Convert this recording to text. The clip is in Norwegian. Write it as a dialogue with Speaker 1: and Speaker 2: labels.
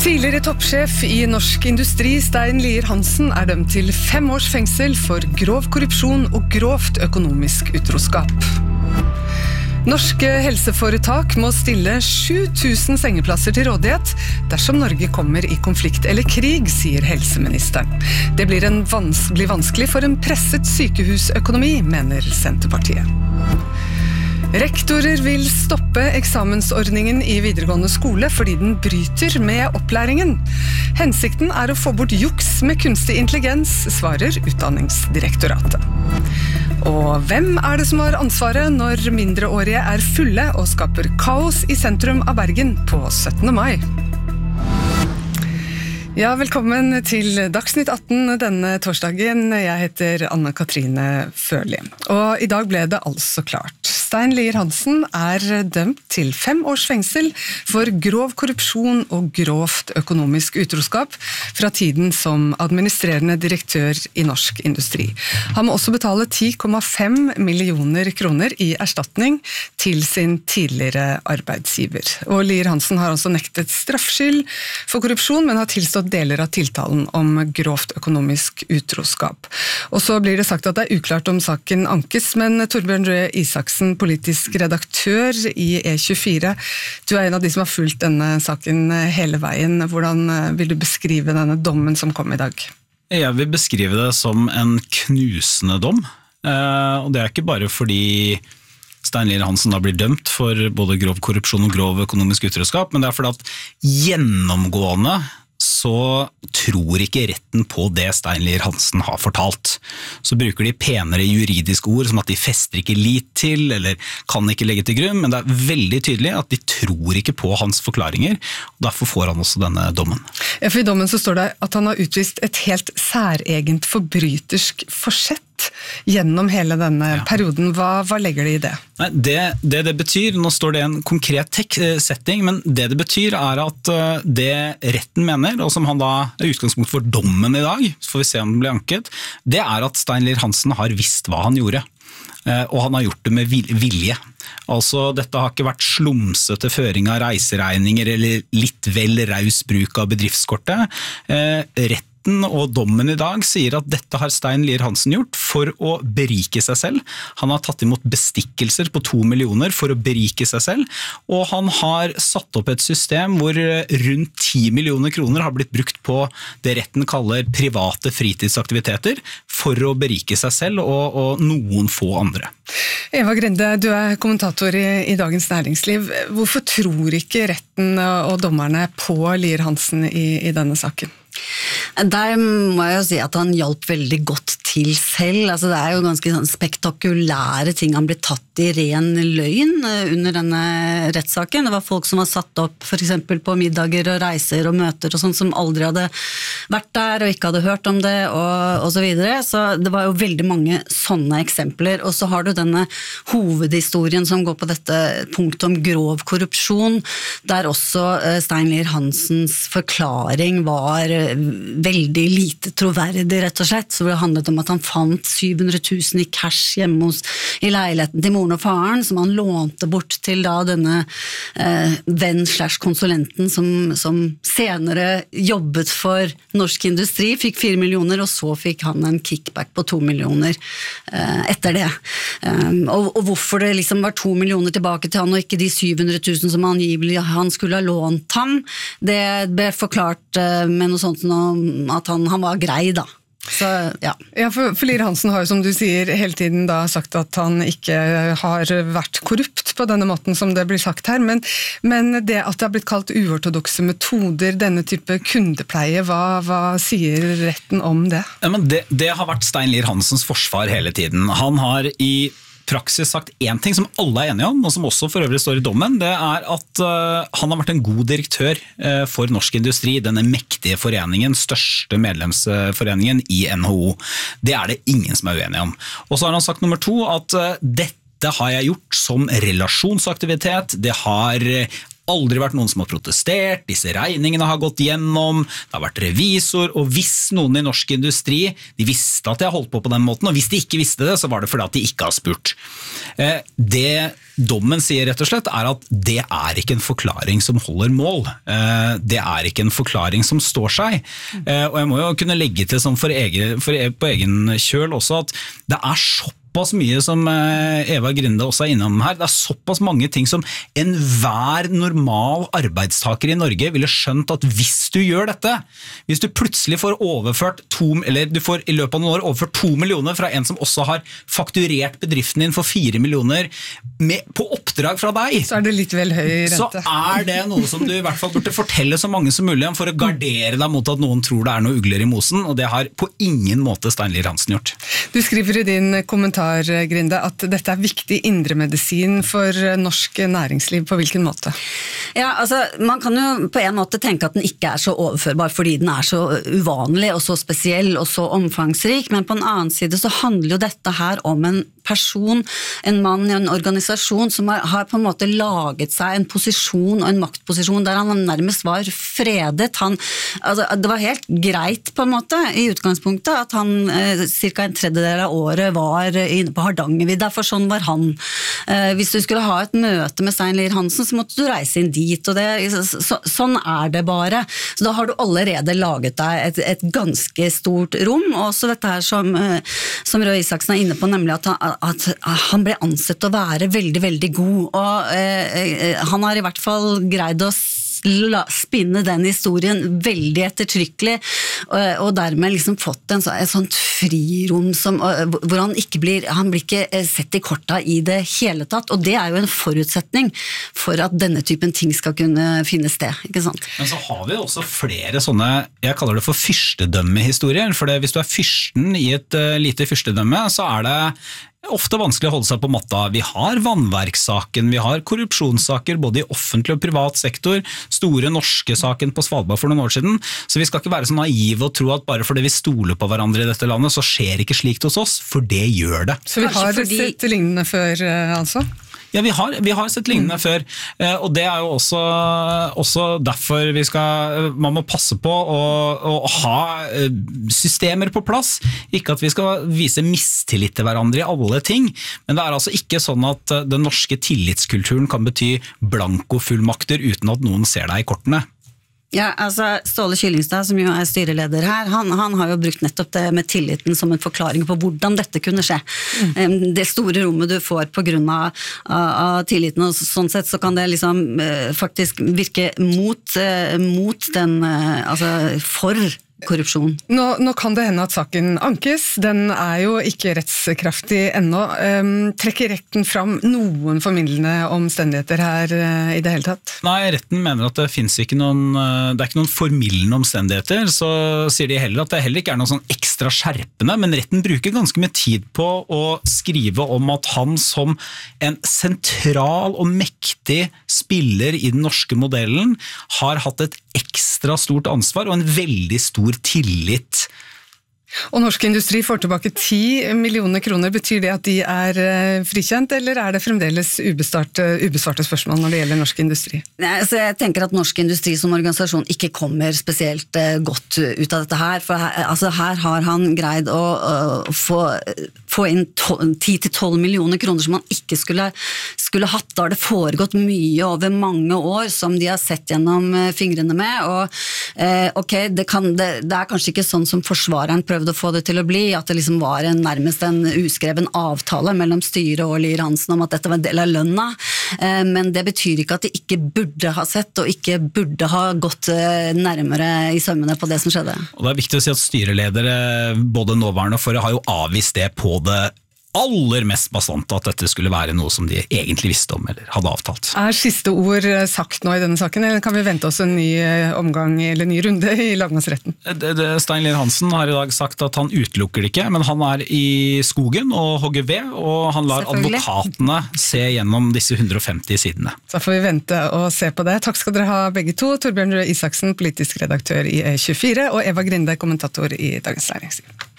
Speaker 1: Tidligere toppsjef i Norsk Industri, Stein Lier Hansen, dømt til 5 års fengsel for grov korrupsjon og grovt økonomisk utroskap. Norske helseforetak må stille 7000 sengeplasser til rådighet dersom Norge kommer i konflikt eller krig, sier helseministeren. Det blir vanskelig for en presset sykehusøkonomi, mener Senterpartiet. Rektorer vil stoppe eksamensordningen i videregående skole fordi den bryter med opplæringen. Hensikten å få bort juks med kunstig intelligens, svarer Utdanningsdirektoratet. Og hvem det som har ansvaret når mindreårige fulle og skaper kaos i sentrum av Bergen på 17. mai? Ja, velkommen til Dagsnytt 18 denne torsdagen. Jeg heter Anne-Katrine Førli. Og i dag ble det altså klart. Stein Lier Hansen dømt til 5 års fengsel for grov korrupsjon og grovt økonomisk utroskap fra tiden som administrerende direktør i Norsk Industri. Han må også betale 10,5 millioner kroner i erstatning til sin tidligere arbeidsgiver. Og Lier Hansen har altså nektet straffskyld for korrupsjon, men har tilstått deler av tiltalen om grovt økonomisk utroskap. Og så blir det sagt at det uklart om saken ankes, men Torbjørn Røe Isaksen, politisk redaktør i E24, du en av de som har fulgt denne saken hele veien. Hvordan vil du beskrive denne dommen som kom i dag?
Speaker 2: Jeg vil beskrive det som en knusende dom, og det ikke bare fordi Stein Lier Hansen blir dømt for både grov korrupsjon og grov økonomisk utroskap, men det fordi at gjennomgående så tror ikke retten på det Stein Lier Hansen har fortalt. Så bruker de penere juridiske ord, som at de fester ikke lit til, eller kan ikke legge til grunn, men det veldig tydelig at de tror ikke på hans forklaringer, og derfor får han også denne dommen.
Speaker 1: Ja, for i dommen så står det at han har utvist et helt særegent forbrytersk forsett gjennom hele denne perioden. Hva legger de i det?
Speaker 2: Nei, det betyr, nå står det en konkret setting, men det betyr at det retten mener, og som han da utgangspunkt for dommen i dag, så får vi se om den blir anket, det at Stein Lier Hansen har visst hva han gjorde. Og han har gjort det med vilje. Altså, dette har ikke vært slumsete føring av reiseregninger eller litt vel raus bruk av bedriftskortet. Retten og dommen i dag sier at dette har Stein Lier Hansen gjort for å berike seg selv. Han har tatt imot bestikkelser på 2 millioner for å berike seg selv, og han har satt opp et system hvor rundt 10 millioner kroner har blitt brukt på det retten kaller private fritidsaktiviteter for å berike seg selv og noen få andre.
Speaker 1: Eva Grende, du kommentator i Dagens Næringsliv. Hvorfor tror ikke retten og dommerne på Lier Hansen i denne saken?
Speaker 3: Der må jeg jo si at han hjalp veldig godt til selv. Altså, det jo ganske sånn spektakulære ting han ble tatt i ren løgn under denne rettssaken. Det var folk som var satt opp for eksempel på middager og reiser og møter og sånt som aldri hadde vært der og ikke hadde hørt om det og så videre. Så det var jo veldig mange sånne eksempler. Og så har du denne hovedhistorien som går på dette punktet om grov korrupsjon, der også Stein Lier Hansens forklaring var veldig lite troverdig, rett og slett. Så det handlet om at han fant 700 000 i cash hjemme i leiligheten til moren og faren, som han lånte bort til da denne venn/konsulenten som senere jobbet for Norsk Industri, fikk 4 millioner, og så fikk han en kickback på 2 millioner etter det. Og hvorfor det liksom var 2 millioner tilbake til han, og ikke de 700 000 som angivelig han skulle ha lånt ham, det ble forklart med noe sånt som at han var grei da. Så, ja. Ja, for Lier Hansen har jo, som du sier, hele tiden da sagt at han ikke har vært korrupt på denne måten som det blir sagt her, men det at det har blitt kalt uortodokse metoder, denne type kundepleie, hva sier retten om det? Ja,
Speaker 2: men det har vært Stein Lier Hansens forsvar hele tiden. Han har i praksis sagt en ting som alle enige om, og som også for øvrig står i dommen, det at han har vært en god direktør for Norsk Industri, denne mektige foreningen, største medlemsforeningen i NHO. Det det ingen som uenige om. Og så har han sagt nummer 2 at dette har jeg gjort som relasjonsaktivitet, det har aldri vært noen som har protestert, disse regningene har gått gjennom, det har vært revisor, og hvis noen i norsk industri, de visste at jeg holdt på den måten, og hvis de ikke visste det, så var det fordi at de ikke har spurt. Det dommen sier rett og slett er at det er ikke en forklaring som holder mål. Det er ikke en forklaring som står seg. Og jeg må jo kunne legge til sånn på egen kjøl også at det er såpass mye som Eva Grinde også er innom her. Det er såpass mange ting som enhver normal arbeidstaker i Norge ville skjønt at hvis du gjør dette, hvis du plutselig får overført du får i løpet av noen år overført 2 millioner fra en som også har fakturert bedriften din for 4 millioner på oppdrag fra deg,
Speaker 1: så er det litt vel høy rente.
Speaker 2: Så er det noe som du i hvert fall burde fortelle så mange som mulig om for å gardere deg mot at noen tror det er noe ugler i mosen, og det har på ingen måte Stein Lier Hansen gjort.
Speaker 1: Du skriver i din kommentar, Grinde, at dette er viktig indremedisin for norsk næringsliv. På hvilken måte?
Speaker 3: Ja, altså, man kan jo på en måte tenke at den ikke er så overførbar fordi den er så uvanlig og så spesiell og så omfangsrik, men på en annen side så handler jo dette her om en person, en mann i en organisasjon som har på en måte laget seg en posisjon og en maktposisjon der han nærmest var fredet. Altså, det var helt greit på en måte i utgangspunktet at han cirka en tredjedel av året var inne på Hardangervidda, for sånn var han. Hvis du skulle ha et møte med Stein Lier Hansen, så måtte du reise inn dit, og sånn er det bare. Så da har du allerede laget deg et ganske stort rom, og også dette her som Røe Isaksen er inne på, nemlig at han ble ansett å være veldig, veldig god, og han har i hvert fall greid å spinne den historien veldig ettertrykkelig, og dermed liksom fått et sånt frirom hvor han blir ikke sett i korta i det hele tatt, og det er jo en forutsetning for at denne typen ting skal kunne finne sted, ikke sant?
Speaker 2: Men så har vi også flere sånne, jeg kaller det for fyrstedømmehistorier, for hvis du er fyrsten i et lite fyrstedømme, så er det ofte vanskelig å holde seg på matta. Vi har vannverkssaken, vi har korrupsjonssaker både i offentlig og privat sektor, store norske saken på Svalbard for noen år siden, så vi skal ikke være så naive og tro at bare fordi vi stoler på hverandre i dette landet, så skjer ikke slikt hos oss, for det gjør det.
Speaker 1: Så vi har sett lignende før, altså?
Speaker 2: Ja, vi har sett lignende før, og det er jo også derfor man må passe på å ha systemer på plass, ikke at vi skal vise mistillit til hverandre i alle ting, men det er altså ikke sånn at den norske tillitskulturen kan bety blankofullmakter uten at noen ser deg i kortene.
Speaker 3: Ja, altså Ståle Kyllingstad, som jo er styreleder her, han har jo brukt nettopp det med tilliten som en forklaring på hvordan dette kunne skje. Det store rommet du får på grunn av tilliten, og sånn sett så kan det liksom faktisk virke mot den, altså for korrupsjon.
Speaker 1: Nå kan det hende at saken ankes, den er jo ikke rettskraftig ennå. Trekker retten fram noen formildende omstendigheter her i det hele tatt?
Speaker 2: Nei, retten mener at det finnes ikke noen formildende omstendigheter, så sier de heller at det heller ikke er noe sånn ekstra skjerpende, men retten bruker ganske mye tid på å skrive om at han som en sentral og mektig spiller i den norske modellen har hatt et ekstra stort ansvar og en veldig stor tillit.
Speaker 1: Og Norsk Industri får tilbake 10 millioner kroner. Betyr det at de er frikjent, eller er det fremdeles ubesvarte spørsmål når det gjelder Norsk Industri?
Speaker 3: Nei, altså jeg tenker at Norsk Industri som organisasjon ikke kommer spesielt godt ut av dette her, for her har han greid å få inn 10-12 millioner kroner som han ikke skulle hatt. Da har det foregått mye over mange år som de har sett gjennom fingrene med, og ok, det er kanskje ikke sånn som forsvareren prøvde å få det til å bli, at det liksom var nærmest en uskreven avtale mellom styret og Lier Hansen om at dette var en del av lønna, men det betyr ikke at de ikke burde ha sett og ikke burde ha gått nærmere i sømmene på det som skjedde.
Speaker 2: Og det er viktig å si at styreledere, både nåværende og forrige, har jo avvist det på det aller mest bastante at dette skulle være noe som de egentlig visste om eller hadde avtalt.
Speaker 1: Er siste ord sagt nå i denne saken, eller kan vi vente oss en ny omgang eller ny runde i lagmannsretten?
Speaker 2: Stein Lier Hansen har i dag sagt at han utelukker det ikke, men han er i skogen og hogger ved, og han lar advokatene se gjennom disse 150 sidene.
Speaker 1: Så får vi vente og se på det. Takk skal dere ha begge to. Torbjørn Røe Isaksen, politisk redaktør i E24, og Eva Grinde, kommentator i Dagens Næringsliv.